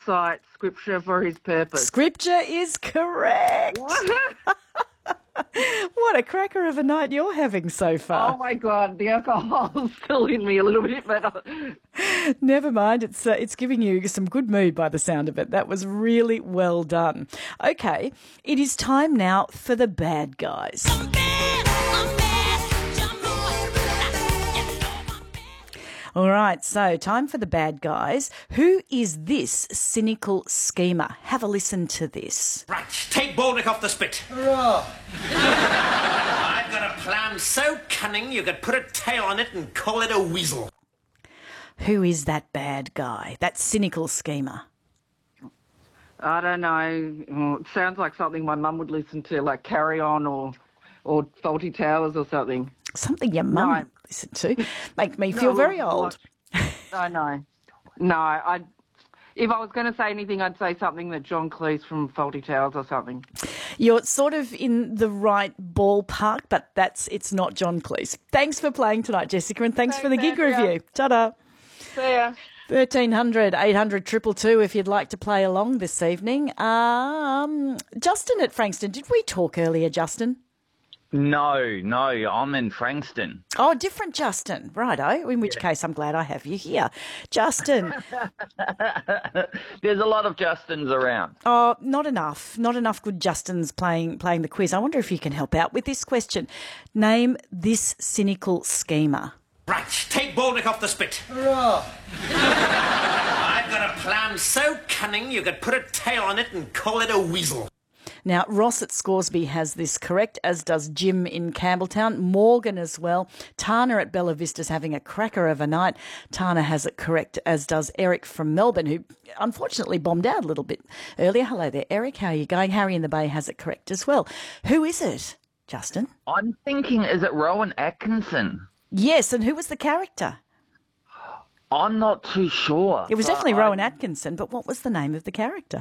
cite scripture for his purpose. Scripture is correct. What a cracker of a night you're having so far. Oh, my God, the alcohol's still in me a little bit, but... Never mind, it's giving you some good mood by the sound of it. That was really well done. Okay, it is time now for the bad guys. All right, so time for the bad guys. Who is this cynical schemer? Have a listen to this. Right, take Baldock off the spit. Hurrah! I've got a plan so cunning you could put a tail on it and call it a weasel. Who is that bad guy, that cynical schemer? I don't know. It sounds like something my mum would listen to, like Carry On or Faulty Towers or something. Something your mum would listen to. Make me feel very old. I know. No, if I was going to say anything, I'd say something that John Cleese from Faulty Towers or something. You're sort of in the right ballpark, but it's not John Cleese. Thanks for playing tonight, Jessica, and thanks for the gig review. Ta-da. See ya. 1300 800 222 if you'd like to play along this evening. Justin at Frankston, did we talk earlier, Justin? No, I'm in Frankston. Oh, different Justin. Righto, in which case I'm glad I have you here. Justin. There's a lot of Justins around. Oh, not enough. Not enough good Justins playing the quiz. I wonder if you can help out with this question. Name this cynical schemer. Right, take Baldock off the spit. Hurrah! I've got a plan so cunning you could put a tail on it and call it a weasel. Now, Ross at Scoresby has this correct, as does Jim in Campbelltown, Morgan as well. Tana at Bella Vista's having a cracker of a night. Tana has it correct, as does Eric from Melbourne, who unfortunately bombed out a little bit earlier. Hello there, Eric. How are you going? Harry in the Bay has it correct as well. Who is it, Justin? I'm thinking, is it Rowan Atkinson? Yes, and who was the character? I'm not too sure. It was definitely Rowan Atkinson, but what was the name of the character?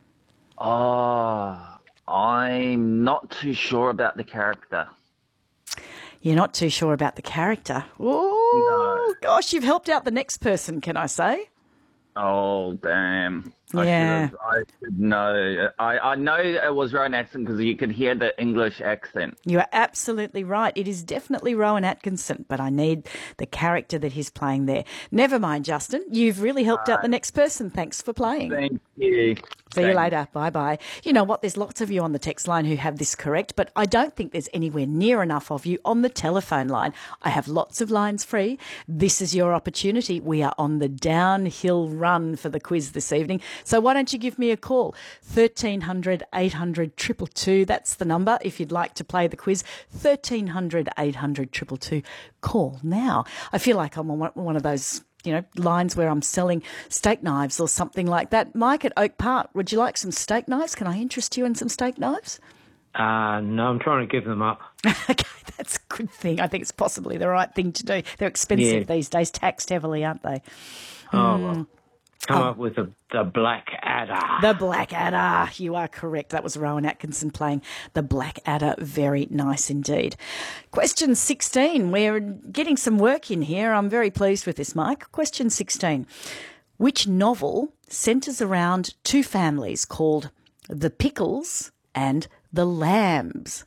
Oh, I'm not too sure about the character. You're not too sure about the character? Oh, No. gosh, you've helped out the next person, can I say? Oh, damn. Yeah. I should know. I know it was Rowan Atkinson because you could hear the English accent. You are absolutely right. It is definitely Rowan Atkinson, but I need the character that he's playing there. Never mind, Justin. You've really helped out the next person. Thanks for playing. Thank you. See you later. Bye-bye. You know what? There's lots of you on the text line who have this correct, but I don't think there's anywhere near enough of you on the telephone line. I have lots of lines free. This is your opportunity. We are on the downhill run for the quiz this evening. So why don't you give me a call? 1300 800 222. That's the number if you'd like to play the quiz. 1300 800 222. Call now. I feel like I'm on one of those lines where I'm selling steak knives or something like that. Mike at Oak Park, would you like some steak knives? Can I interest you in some steak knives? No, I'm trying to give them up. Okay, that's a good thing. I think it's possibly the right thing to do. They're expensive these days, taxed heavily, aren't they? Oh, well. Come up with the Black Adder. The Black Adder. You are correct. That was Rowan Atkinson playing the Black Adder. Very nice indeed. Question 16. We're getting some work in here. I'm very pleased with this, Mike. Question 16. Which novel centres around two families called the Pickles and the Lambs?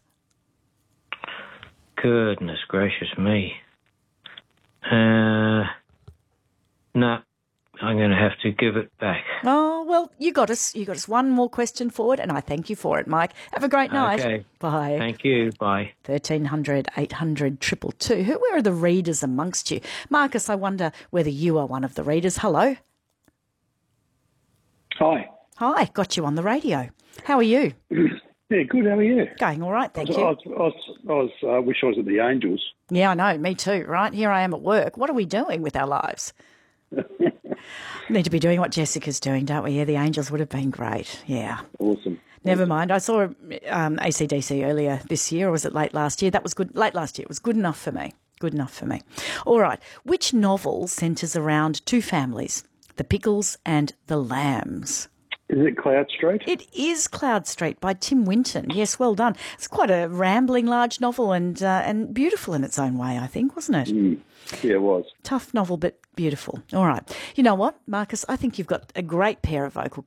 Goodness gracious me. No. I'm going to have to give it back. Oh, well, you got us. You got us one more question forward, and I thank you for it, Mike. Have a great night. Okay. Bye. Thank you. Bye. 1300 800 222. Where are the readers amongst you? Marcus, I wonder whether you are one of the readers. Hello. Hi. Hi, got you on the radio. How are you? Yeah, good. How are you? Going all right, thank you. I wish I was at the Angels. Yeah, I know. Me too, right? Here I am at work. What are we doing with our lives? Need to be doing what Jessica's doing, don't we? Yeah, the Angels would have been great. Yeah. Awesome. Never mind. I saw AC/DC earlier this year, or was it late last year? That was good. Late last year. It was good enough for me. Good enough for me. All right. Which novel centres around two families, the Pickles and the Lambs? Is it Cloud Street? It is Cloud Street by Tim Winton. Yes, well done. It's quite a rambling, large novel and beautiful in its own way, I think, wasn't it? Yeah, it was. Tough novel, but beautiful. All right. You know what, Marcus? I think you've got a great pair of vocal